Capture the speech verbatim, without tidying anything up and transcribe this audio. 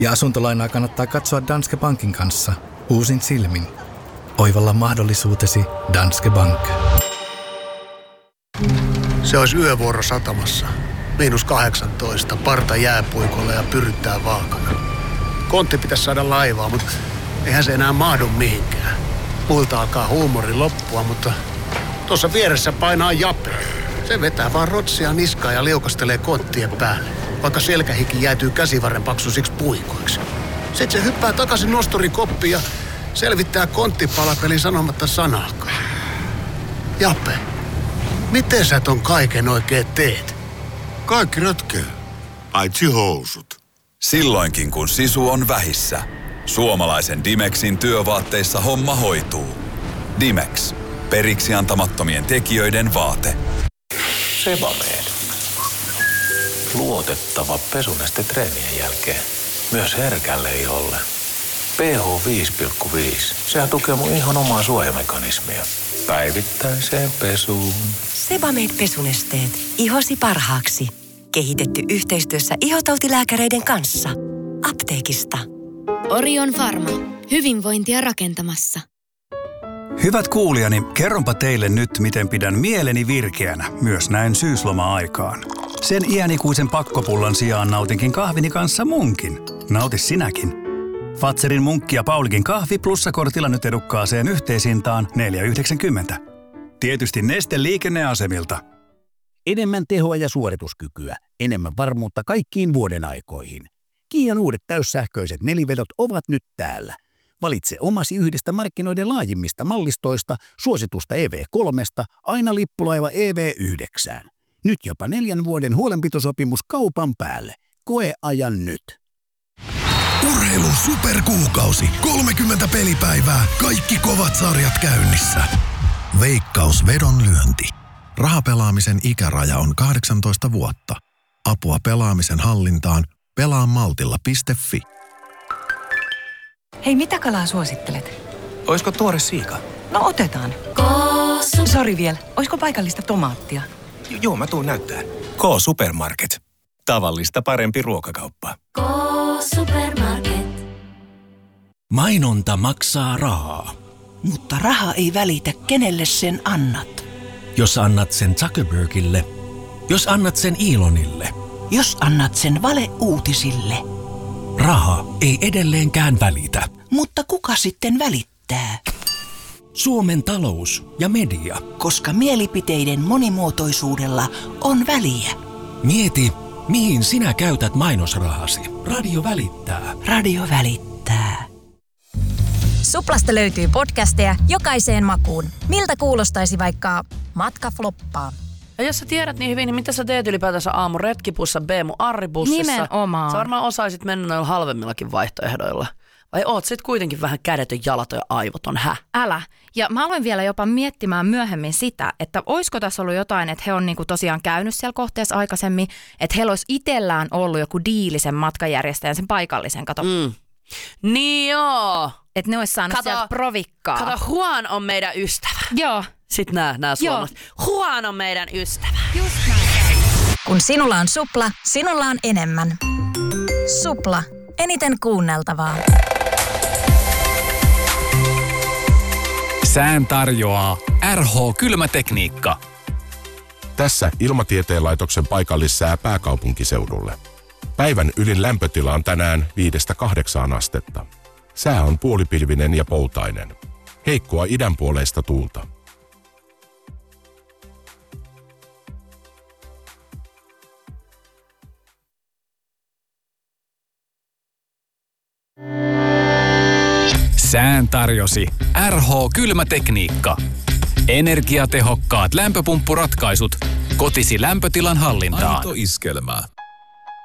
Ja asuntolainaa kannattaa katsoa Danske Bankin kanssa uusin silmin. Oivalla mahdollisuutesi Danske Bank. Se olisi yövuoro satamassa. Miinus kahdeksantoista, parta jääpuikolla ja pyryttää vaakana. Kontti pitäisi saada laivaa, mutta eihän se enää mahdu mihinkään. Muilta alkaa huumori loppua, mutta tuossa vieressä painaa Jape. Se vetää vaan rotsia niskaa ja liukastelee konttien päälle, vaikka selkähiki jäätyy käsivarren paksuisiksi puikoiksi. Sitten se hyppää takaisin nosturikoppiin ja selvittää konttipalapelin sanomatta sanaakaan. Jape, miten sä ton kaiken oikein teet? Kaikki ratkee, paitsi housut. Silloinkin kun sisu on vähissä, suomalaisen Dimexin työvaatteissa homma hoituu. Dimex, periksi antamattomien tekijöiden vaate. Sebamed. Luotettava pesuneste treenien jälkeen. Myös herkälle iholle. pH viisi pilkku viisi. Sehän tukee mun ihon omaa suojamekanismia. Päivittäiseen pesuun. Sebamed pesunesteet. Ihosi parhaaksi. Kehitetty yhteistyössä ihotautilääkäreiden kanssa. Apteekista. Orion Pharma. Hyvinvointia rakentamassa. Hyvät kuulijani, kerronpa teille nyt, miten pidän mieleni virkeänä, myös näin syysloma-aikaan. Sen iänikuisen pakkopullan sijaan nautinkin kahvini kanssa munkin. Nauti sinäkin. Fatserin munkki ja Paulikin kahvi plussakortilla nyt edukkaaseen yhteishintaan neljä yhdeksänkymmentä. Tietysti Neste liikenneasemilta. Enemmän tehoa ja suorituskykyä, enemmän varmuutta kaikkiin vuoden aikoihin. Kian uudet täyssähköiset nelivedot ovat nyt täällä. Valitse omasi yhdestä markkinoiden laajimmista mallistoista, suositusta E V kolme, aina lippulaiva E V yhdeksän. Nyt jopa neljän vuoden huolenpitosopimus kaupan päälle. Koe ajan nyt. Urheilun superkuukausi. kolmekymmentä pelipäivää. Kaikki kovat sarjat käynnissä. Veikkaus vedonlyönti. Rahapelaamisen ikäraja on kahdeksantoista vuotta. Apua pelaamisen hallintaan. pelaa maltilla piste fi. Hei, mitä kalaa suosittelet? Oisko tuore siika? No otetaan. Sori vielä. Oisko paikallista tomaattia? J- joo, mä tuun näyttää. K-Supermarket. Tavallista parempi ruokakauppa. K-Supermarket. Mainonta maksaa rahaa. Mutta raha ei välitä, kenelle sen annat. Jos annat sen Zuckerbergille, jos annat sen Elonille, jos annat sen valeuutisille. Raha ei edelleenkään välitä. Mutta kuka sitten välittää? Suomen talous ja media. Koska mielipiteiden monimuotoisuudella on väliä. Mieti, mihin sinä käytät mainosrahasi. Radio välittää. Radio välittää. Suplasta löytyy podcasteja jokaiseen makuun. Miltä kuulostaisi vaikka matka floppaa? Ja jos sä tiedät niin hyvin, niin mitä sä teet ylipäätänsä aamu retkipussa, B mun arribussissa? Nimenomaan. Sä varmaan osaisit mennä noilla halvemmillakin vaihtoehdoilla. Vai oot sit kuitenkin vähän kädetön, jalaton ja aivoton, hä? Älä. Ja mä aloin vielä jopa miettimään myöhemmin sitä, että oisko tässä ollut jotain, että he on niinku tosiaan käynyt siellä kohteessa aikaisemmin, että heillä olisi itsellään ollut joku diili sen matkajärjestäjän, sen paikallisen, kato. Mm. Niin joo. Että ne olisi saanut kato, sieltä provikkaa. Kato, Juan on meidän ystävä. Joo. Sitten nää, nää suomalaiset. Juan on meidän ystävä. Just näin. Kun sinulla on Supla, sinulla on enemmän. Supla. Eniten kuunneltavaa. Sään tarjoaa R H-kylmätekniikka. Tässä Ilmatieteen laitoksen paikallissää pääkaupunkiseudulle. Päivän ylin lämpötila on tänään viidestä kahdeksaan astetta. Sää on puolipilvinen ja poutainen. Heikkoa idänpuoleista tuulta. Sään tarjosi R H-kylmätekniikka. Energiatehokkaat lämpöpumppuratkaisut kotisi lämpötilan hallintaan. Aito iskelmää.